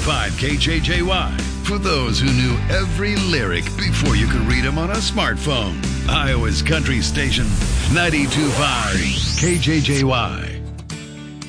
92.5 KJJY. For those who knew every lyric before you could read them on a smartphone. Iowa's country station, 92.5 KJJY.